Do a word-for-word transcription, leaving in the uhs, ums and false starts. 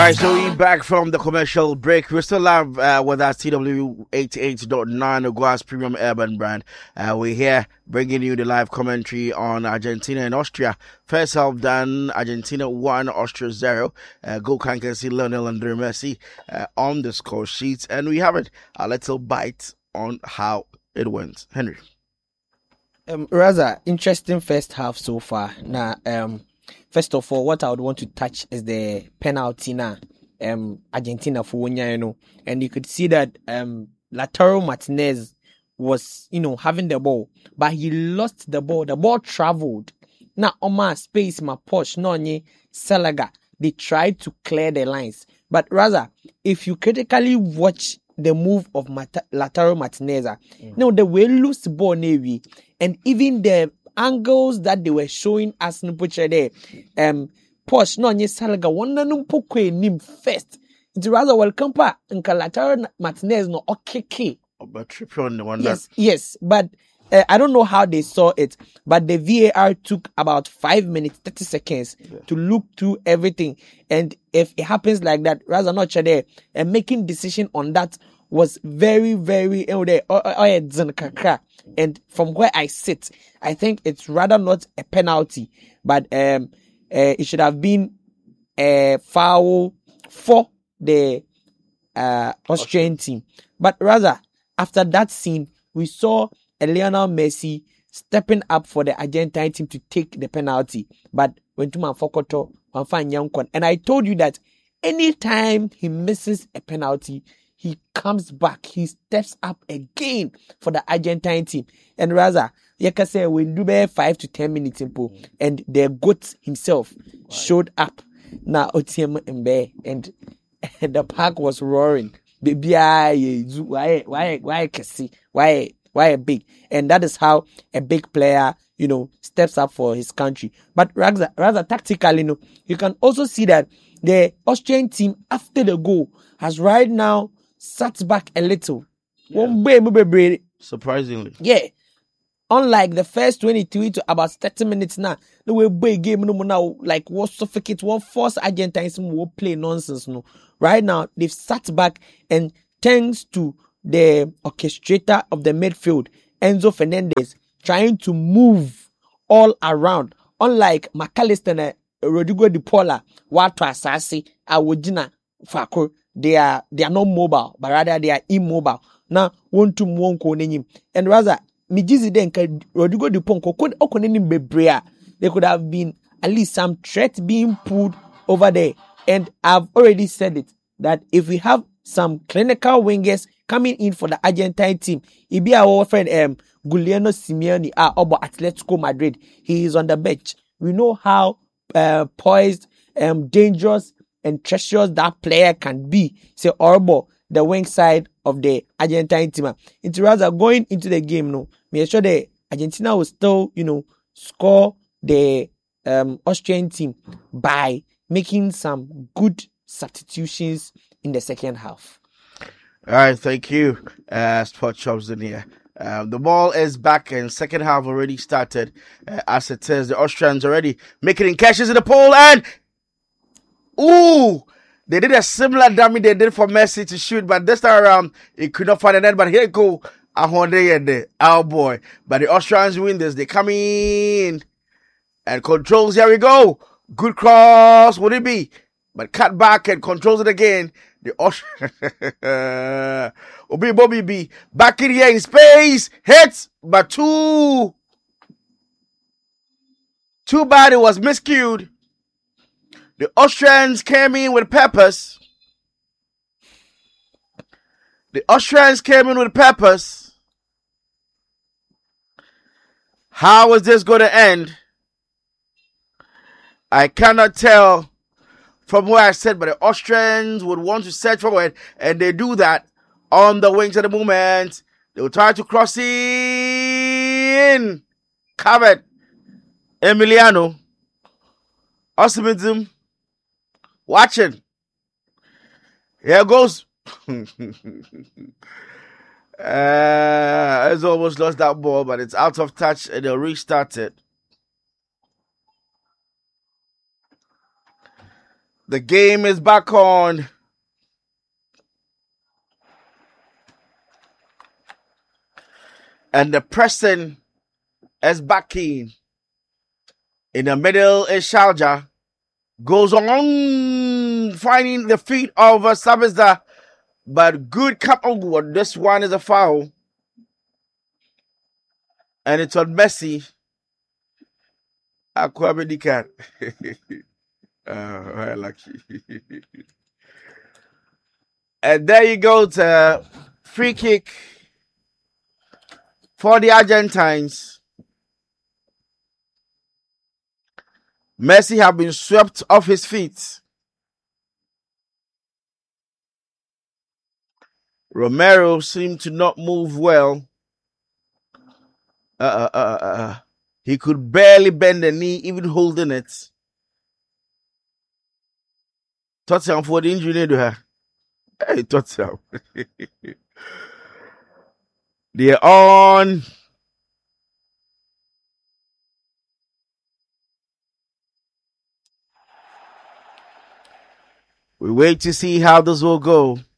All right, so we back from the commercial break. We still have uh, with us T W eighty-eight point nine, Ugua's premium urban brand. Uh, we're here bringing you the live commentary on Argentina and Austria. First half done, Argentina one, Austria zero. Uh, Go can see Lionel André Messi uh, on the score sheet, and we have it a little bite on how it went. Henry. Um, rather interesting first half so far. Now, um. First of all, what I would want to touch is the penalty now. Um, Argentina for one year, you know, and you could see that um, Lautaro Martinez was, you know, having the ball, but he lost the ball. The ball traveled. Now, on my space, my push, no, Salaga, they tried to clear the lines, but rather, if you critically watch the move of Mat- Lautaro Martinez, mm. you know, the way loose ball navy, and even the angles that they were showing us no picture there. Um, Posh no nye Salaga one na no pokwe nim first. It's rather welcome pa Lautaro Martinez no okay. But trip on the one. Yes, yes, but uh, I don't know how they saw it, but the V A R took about five minutes, thirty seconds yeah. to look through everything, and if it happens like that, rather not there and making decision on that was very, very and from where I sit, I think it's rather not a penalty, but um, uh, it should have been a foul for the uh, Austrian team. But rather, after that scene, we saw a Lionel Messi stepping up for the Argentine team to take the penalty. But when Tuma Fokoto, and I told you that anytime he misses a penalty, he comes back, he steps up again for the Argentine team. And rather, you can say we do be five to ten minutes in pool, and the goat himself right. showed up. Now Otiem Mbe and the park was roaring. Baby, why why why see why why big? And that is how a big player, you know, steps up for his country. But rather rather tactically, you know, you can also see that the Austrian team after the goal has right now sat back a little. Yeah. Surprisingly. Yeah. Unlike the first twenty-three to about thirty minutes now, the way big game now, like what suffocate, what force Argentines will play nonsense. No, right now they've sat back, and thanks to the orchestrator of the midfield, Enzo Fernandez, trying to move all around. Unlike McAllister and Rodrigo Di Paula, Watu Asasi, Awojina, Fakor. They are they are not mobile, but rather they are immobile. Now, one to one konenim, and rather, Mijizi then Rodrigo Di Ponko could okonenim bebrea. There could have been at least some threat being pulled over there. And I've already said it that if we have some clinical wingers coming in for the Argentine team, it be our friend um Giuliano Simeone uh, about Atletico Madrid. He is on the bench. We know how uh, poised, um, dangerous, and treacherous that player can be. Say Orbo, the wing side of the Argentine team. It's rather going into the game, no. Make sure the Argentina will still, you know, score the um Austrian team by making some good substitutions in the second half. All right, thank you, uh, Sport Shops in here. Um, the ball is back and second half already started. Uh, as it says, the Austrians already making catches in the pole, and ooh, they did a similar dummy they did for Messi to shoot, but this time around, he could not find a net. But here go Ahonde and the our boy. But the Australians win this. They come in and controls. Here we go. Good cross. Would it be? But cut back and controls it again. The Australians. Obi Bobby B. Back in here in space. Hits. But too. Too bad it was miscued. The Austrians came in with peppers. The Austrians came in with peppers. How is this going to end? I cannot tell from where I said, but the Austrians would want to search forward, and they do that on the wings at the moment. They will try to cross in. Covered. Emiliano. Osimhen. Watching. Here goes. uh, It's almost lost that ball, but it's out of touch and they'll restart it. The game is back on. And the pressing is back in. In the middle is Sharjah. Goes on finding the feet of uh, Sabitzer. But good cap on board. This one is a foul. And it's on Messi. Akwabe Dikat. Oh, lucky. And there you go to free kick for the Argentines. Messi have been swept off his feet. Romero seemed to not move well. Uh, uh, uh, uh, uh. He could barely bend the knee, even holding it. Tottenham for the injury to her. Hey, Tottenham. They're on. We wait to see how this will go.